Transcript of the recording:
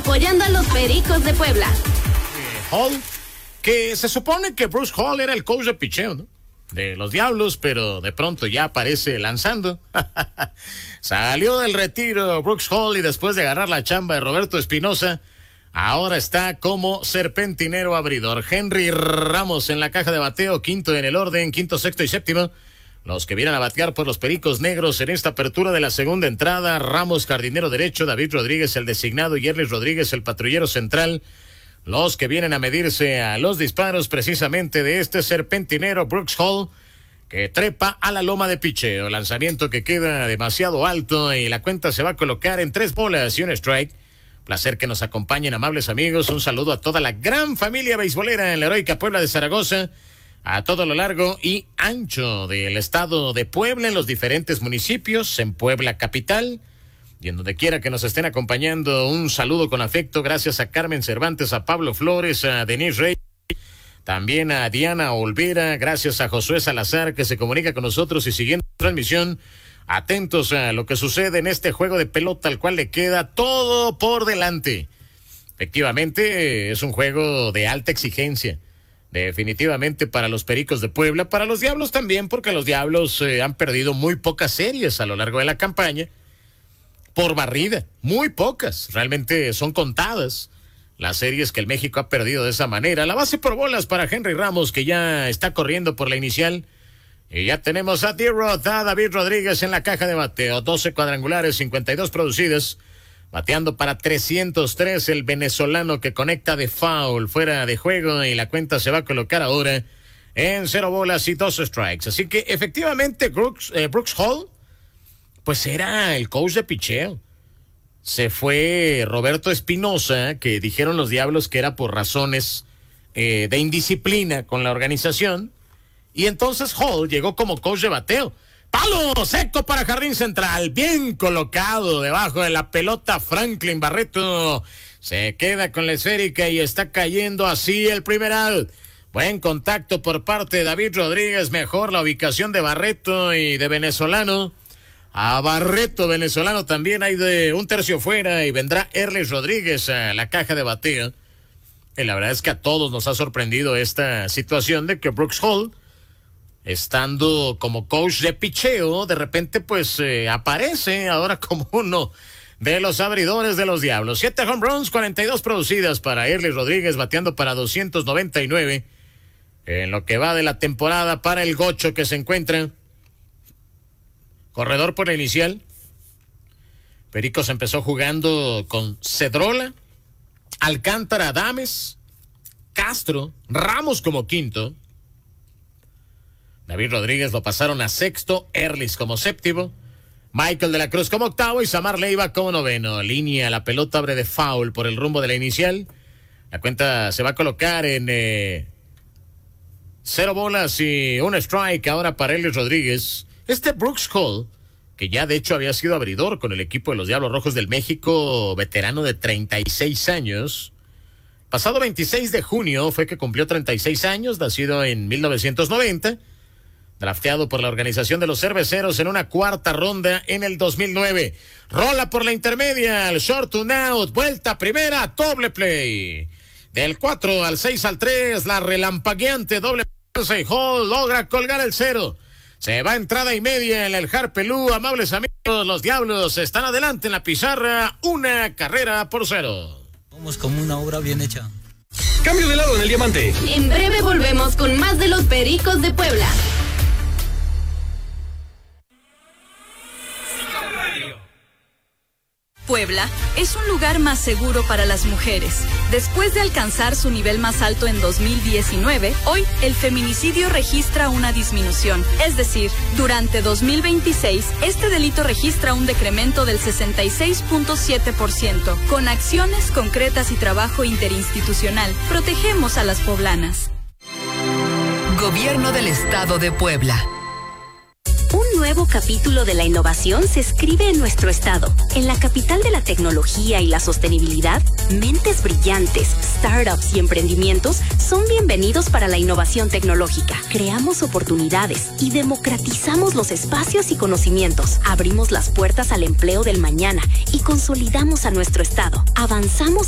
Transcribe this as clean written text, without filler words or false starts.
apoyando a los Pericos de Puebla. Hall, que se supone que Bruce Hall era el coach de picheo, ¿no?, de los Diablos, pero de pronto ya aparece lanzando. Salió del retiro Brooks Hall y después de agarrar la chamba de Roberto Espinosa, ahora está como serpentinero abridor. Henry Ramos en la caja de bateo, quinto en el orden, quinto, sexto y séptimo. Los que vienen a batear por los Pericos Negros en esta apertura de la segunda entrada: Ramos, jardinero derecho; David Rodríguez, el designado; y Yerlis Rodríguez, el patrullero central. Los que vienen a medirse a los disparos precisamente de este serpentinero Brooks Hall, que trepa a la loma de picheo. Lanzamiento que queda demasiado alto y la cuenta se va a colocar en 3 bolas y un strike. Placer que nos acompañen, amables amigos. Un saludo a toda la gran familia beisbolera en la heroica Puebla de Zaragoza, a todo lo largo y ancho del estado de Puebla, en los diferentes municipios, en Puebla capital y en donde quiera que nos estén acompañando. Un saludo con afecto, gracias a Carmen Cervantes, a Pablo Flores, a Denise Rey, también a Diana Olvera, gracias a Josué Salazar, que se comunica con nosotros y siguiendo la transmisión, atentos a lo que sucede en este juego de pelota, al cual le queda todo por delante. Efectivamente, es un juego de alta exigencia, definitivamente, para los Pericos de Puebla, para los Diablos también, porque los Diablos han perdido muy pocas series a lo largo de la campaña, por barrida, muy pocas, realmente son contadas las series que el México ha perdido de esa manera. La base por bolas para Henry Ramos, que ya está corriendo por la inicial, y ya tenemos a D-Rod, a David Rodríguez en la caja de bateo, 12 cuadrangulares, 52 producidas, bateando para 303 el venezolano, que conecta de foul, fuera de juego, y la cuenta se va a colocar ahora en 0 bolas y 2 strikes. Así que efectivamente Brooks Hall pues era el coach de picheo. Se fue Roberto Espinosa, que dijeron los Diablos que era por razones de indisciplina con la organización, y entonces Hall llegó como coach de bateo. Palo seco para jardín central, bien colocado debajo de la pelota. Franklin Barreto se queda con la esférica y está cayendo así el primer out. Buen contacto por parte de David Rodríguez, mejor la ubicación de Barreto y de venezolano. A Barreto, venezolano, también hay de un tercio fuera, y vendrá Yerlis Rodríguez a la caja de bateo. Y la verdad es que a todos nos ha sorprendido esta situación de que Brooks Hall, estando como coach de picheo, de repente pues aparece ahora como uno de los abridores de los Diablos. 7 home runs, 42 producidas para Yerlis Rodríguez, bateando para 299 en lo que va de la temporada para el Gocho, que se encuentra corredor por la inicial. Pericos empezó jugando con Cedrola, Alcántara, Adames, Castro, Ramos como quinto. David Rodríguez lo pasaron a sexto, Yerlis como séptimo, Michael de la Cruz como octavo y Samar Leiva como noveno. Línea, la pelota abre de foul por el rumbo de la inicial. La cuenta se va a colocar en 0 bolas y un strike ahora para Yerlis Rodríguez. Este Brooks Hall, que ya de hecho había sido abridor con el equipo de los Diablos Rojos del México, veterano de 36 años. Pasado 26 de junio fue que cumplió 36 años, nacido en 1990, drafteado por la organización de los Cerveceros en una cuarta ronda en el 2009. Rola por la intermedia, el short to out, vuelta primera, doble play. Del 4 al 6 al 3, la relampagueante doble play. Hall logra colgar el 0. Se va entrada y media en el Harpelú. Amables amigos, los Diablos están adelante en la pizarra, 1-0. Vamos como una obra bien hecha. Cambio de lado en el diamante. En breve volvemos con más de los Pericos de Puebla. Puebla es un lugar más seguro para las mujeres. Después de alcanzar su nivel más alto en 2019, hoy el feminicidio registra una disminución. Es decir, durante 2026, este delito registra un decremento del 66.7%. Con acciones concretas y trabajo interinstitucional, protegemos a las poblanas. Gobierno del Estado de Puebla. Un nuevo capítulo de la innovación se escribe en nuestro estado. En la capital de la tecnología y la sostenibilidad, mentes brillantes, startups y emprendimientos son bienvenidos para la innovación tecnológica. Creamos oportunidades y democratizamos los espacios y conocimientos. Abrimos las puertas al empleo del mañana y consolidamos a nuestro estado. Avanzamos